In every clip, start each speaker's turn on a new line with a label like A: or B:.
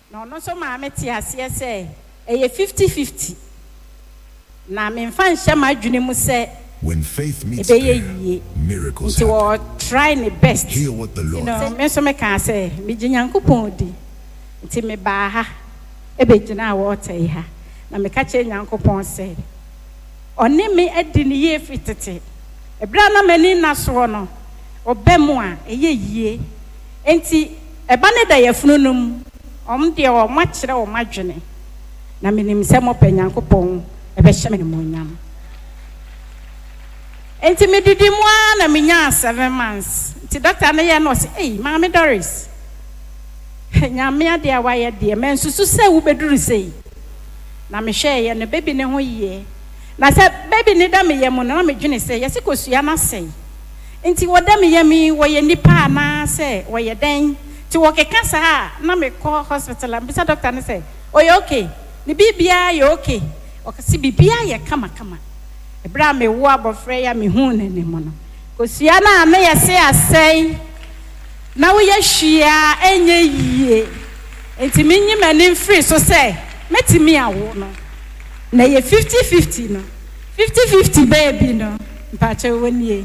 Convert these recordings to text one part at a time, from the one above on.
A: no so ma meti ase say e 50-50 na me mfa nhye ma adwene mu say
B: when faith meets prayer, miracles happen.
A: Try the best.
B: Hear what the Lord says.
A: Me so me can say me Nyankopon di nti me ba ha e be gina water ha na me ka che Nyankopon say oni me adi ne ye fitete e bra na mani na so no obemu a eye yie enti e ba ne da yafununum de o ma kire o madwene na me nim se mo pa Nyankopon e be hye me mo nyam. Enti me didi mu na me nya 7 months. Enti doctor na ye no say, "Hey, Mama Doris. Nyame ade a waye de men susu se wo beduru sei." Na me hwe ye no baby ne ho ye. Na se baby ne da me ye mu na me dwene se ye se kosua na sei. Enti wo da me ye mi wo ye nipa na se wo ye den. Ti wo keka sa na me call hospital am bisa doctor ne say, "Oh, you okay? Ni bibia you okay?" O ka si bibia ye kama. Ebra me wo abofre ya me hu ne mo no kosua na me yese asai na wo ye hwia enye yie enti minyi mani free so say metimi awo no na ye 50-50 no 50-50 baby no mpache wonie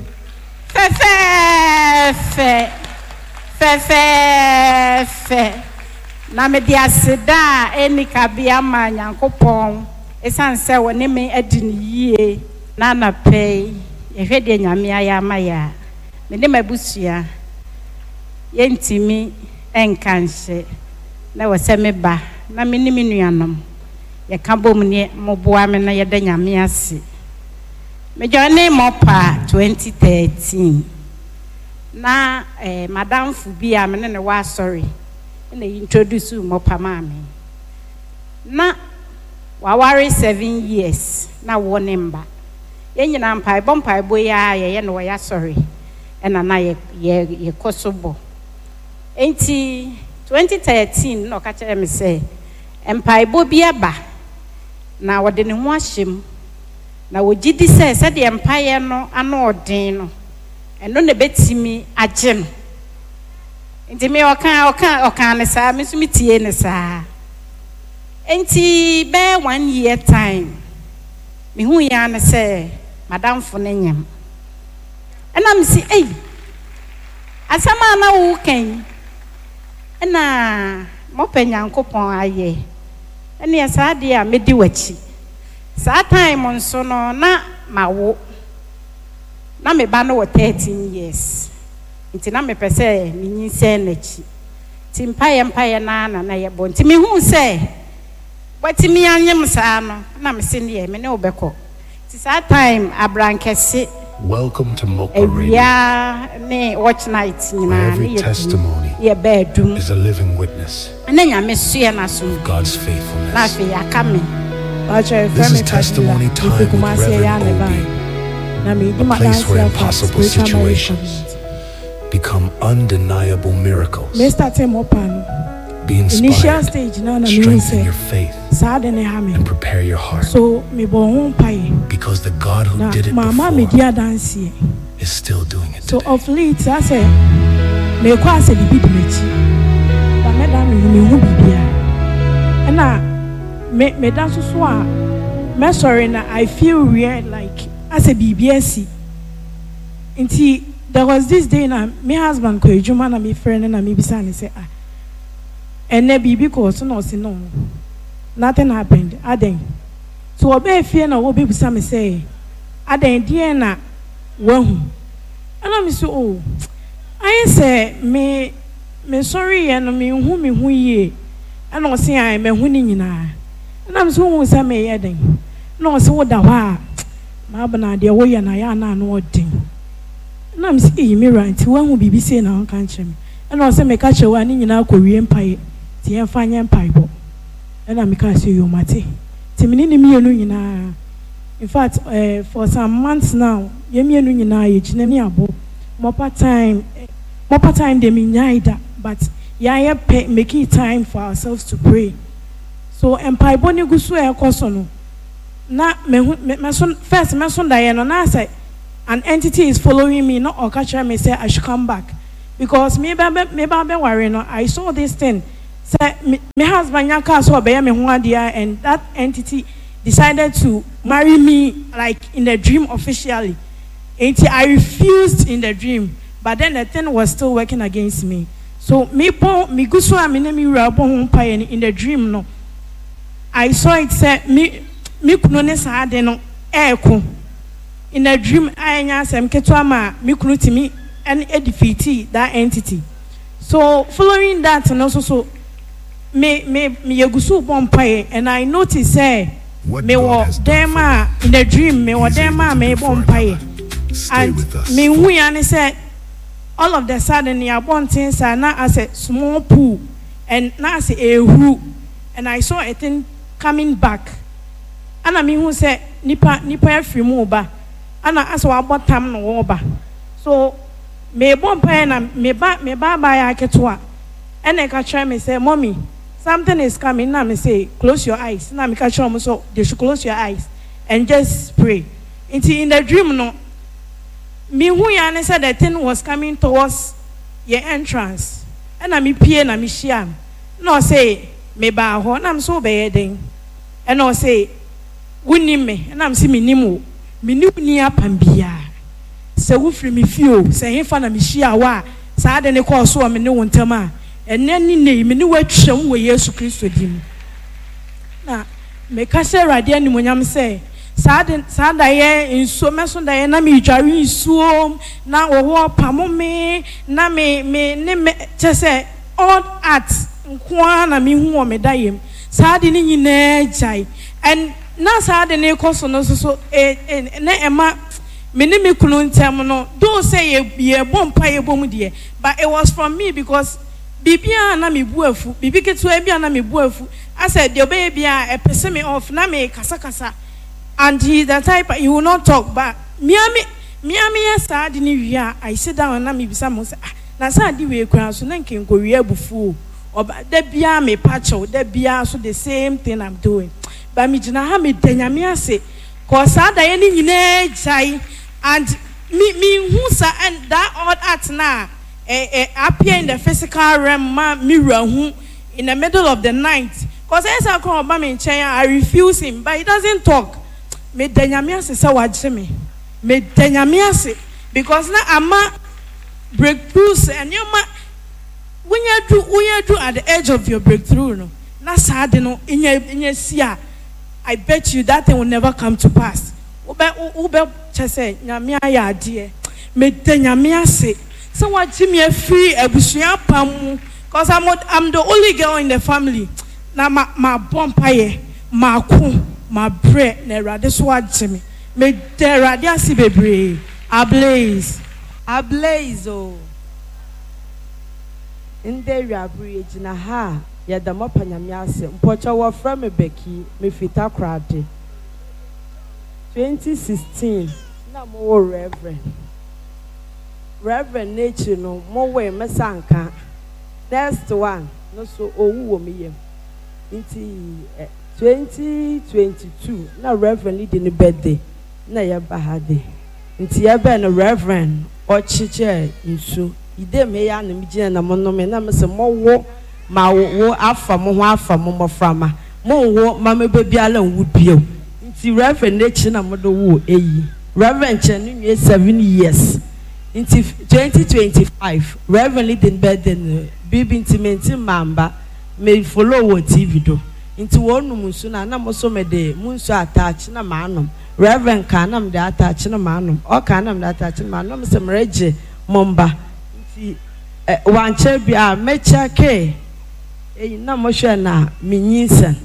A: fe na me dia seda enika bia ma Nyankopon esanse woni me adini yie na na pay ehwede nyame aya maya me ne mabusua yentimi enkanhye na wose me ba na me ni menuanom ye ka bom ne moboa me na ye da nyame ase me joine mopa 2013 na madam Fubia me ne wa sorry na introduce mopa mame na wawari 7 years na wonemba yenyina mpai bompai boya ye no ya sorry ena na ye kosobo enti 2013 no ka kire me say empai bo bia ba na wode ne ho ahyem na wogidi se de empai no ano odin no eno ne betimi agye no enti me oka ne saa me so metie ne saa enti be 1 year time me hu ya na say madam Funenyam ena me si asama na wo kan ena mo pa Nyankopon aye ena ya saa de a medi wachi saa time nso no na mawo na me ba no 13 years nti na me pese me nyinse nachi ti mpaye na ye bo nti me hu say wati mi anyem saa no na me se ne me ne obeko ti saa time abrankese
B: welcome to Mokwa Radio.
A: Yeah, me watch night nyina
B: Every testimony
A: ye bedum
B: is a living witness
A: na nyame sua na so
B: God's faithfulness.
A: na fe yakame
B: This is testimony time with Reverend Obi, a place where impossible situations become undeniable miracles. Be inspired, strengthen your faith, and prepare your heart. Because the God who did it before is still doing it today.
C: So of late, I say, me kwa se di bidi mechi, but me da me hu bibia. Na me da so so a me sorry na I feel weird like as a BBSC. Until there was this day na my husband ko ejuma na me friend na me bisa ni say and ne bibi ko so no say no. Nothing happened. Aden. So obe fie na obe bisa me say aden die na wahu. And I'm so oh I say me sorry and me hu ye. And I say I me hu ni nyina. And I'm so who say me aden. No say wo da wa ma bana de wo ye na ya na no odin. And I'm say me right wahu bibi say na on kan chem. And I say me ka che wa ni nyina ko wie mpai. Ti en fa nya mpai bo. And I'm say you mate. Ti me ni mienu nyina. In fact, for some months now, yemienu nyina ye chine ni abo. More time they mean but yeah, making time for ourselves to pray. So empire boni gusu e kosono. Na first me son da no na say an entity is following me, not okacha me say I should come back because me ba worry no. I saw this thing say me husband yanka so obey me ho adia, and that entity decided to marry me like in the dream officially. And I refused in the dream, but then the thing was still working against me. So me go so am in the dream no. I saw it say me kuno ne sa de no eko. In the dream I nya sem keto ma me kuno timi and defeat that entity. So following that and also so me yegusu bompaye, and I noticed say me wo dem in the dream me wo dem me bompaye, and me hu ya ne say all of the sudden ya bon things are now as a small pool and now as a hu, and I saw a thing coming back, and I mean who say nipa free mu ba, and as wa bottom no ba. So me bompaye na me ba ya ketwa, and I can try me say mommy something is coming. Now me say close your eyes. Now me catch them, so they should close your eyes and just pray. Until in the dream no, me who ya said the thing was coming towards your entrance, and I me pay na me share. No say me ba ho, na I'm so bad and no say wuni me, and I'm see me nimu ni apambia. Se wo free me feel say he fa na me share wa sa de ne call so me ne wontama. And then in the many way sham we Yesu Christo dim. Na me kase radia ni monyam say sada ye in so meso da ye na me dware suom na wo pamome na me ne chese all art nko na me hu o me dayem sada ni nyina jai, and na sada ne koso no so na ema me ne me kunu ntem no do say ye bompa ye bom de, but it was from me because Bibia na me buafu, bibi ketu ebia na me buafu. I said the baby a pese me off na me kasa, and he the type he will not talk, but miami yesa di ni wia. I sit down na me bisa mo say na sa di we kran so na nken ko wia bufu oba da bia me pacho da bia so the same thing I'm doing, but me jina ha me danyame ase cause ada ye ni nyina jai, and me hu sa, and that odd art na appear in the physical realm, mirror in the middle of the night. Cause as I call Obama in China, I refuse him, but he doesn't talk. Me denyamiase sa wajeme. Me denyamiase because na ama breakthroughs and you ma when you do at the edge of your breakthrough no. Na sad no inye sia. I bet you that thing will never come to pass. Ube chese nyamia ya adie. Me denyamiase. So what Jimmy free ebusuya pam, cause I'm the only girl in the family. Na ma bompaye, ma ku, ma bre na rade so what Jimmy. Me de rade asi bebre. Ablaze oh.
D: Inde rabri ejina ha ya da mapanyamiase. Mpocha wa from Becky me fita krade. 2016 na mo Reverend Nature no more way mesanka. Next one no so owu me yem. Inti 2022 na Reverend lead in the birthday na ya bahade. Inti ya be no Reverend ochiche nsu. Ide me ya na migina na mono me na me se mo wo ma wo afa mo ho afa mo moframa. Mo wo ma me baby ala nwu bio. Inti Reverend Nature na mo do wo eyi. Reverend Chenu 7 years. In 2025, Reverend Leading Beden, Bibi Intimate Mamba, may follow what TV do. Into one Musuna, Namoso de Munso attach na manum, Reverend Canam de attach na manum, or Canam de attach manum, some rege, Momba. One chebia, Mecha K. A Namoshana, Minison.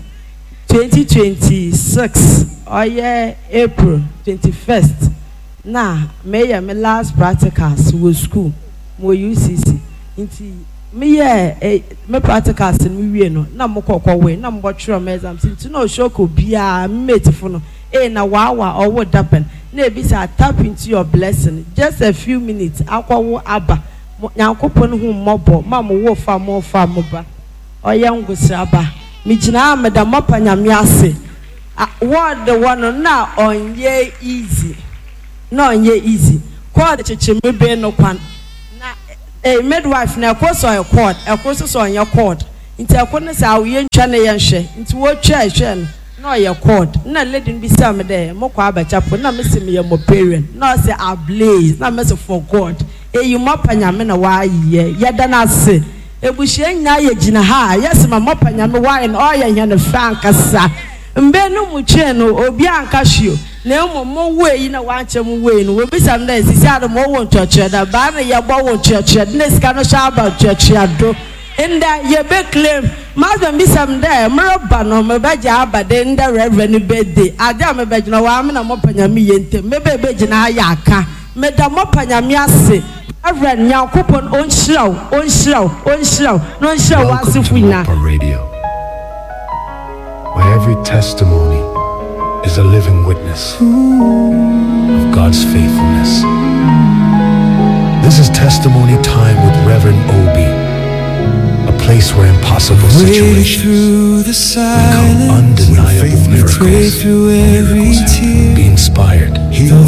D: 2026, or yeah, April 21st. Na me my last practicals was school mo UCC nti me me practicals me wie no na mo kokwe na mo twerɛ me exams nti no show ko bia metifo no na wawa or what happen na ebisa tap into your blessing just a few minutes akwawo aba nyankopon hu mmobo ma mo wo fa mo ba oye ngusaba mi gina ameda mapanyame ase word the one na onye easy. No, ye easy. Quad chichimbe no kwan. Na a midwife na course on your cord, a course on your cord. nti akono sa awoye ntwa ne yenhwe nti wo twa ehwe no ye cord na lady bi say me there mokwa abachapo na me se me ye mo parent na say ablaze na me say for God eyi mo panyame na wa ye yeda na se ebuhie nya ye gina ha yes ma mo panyame wa ye na o ye hye ne frankasa mbe no mu twe no obi anka hwio na mo wei na wanche mo wei no obi sam na sisi ado mo wo ntwetwe da ba na ye bo wo ntwetwe na sika no sha ba ntwetwe ado inda ye be claim mazam bi sam da mroba no me ba ja abade inda reverend birthday ada me be gina wa me na mo panyame ye ntem me be gina ha ya aka me da mo panyame ase reverend Nyankopon onhyiraw no nhyiraw wasifuna
B: radio, where every testimony is a living witness of God's faithfulness. This is testimony time with Reverend Obi, a place where impossible situations become undeniable miracles.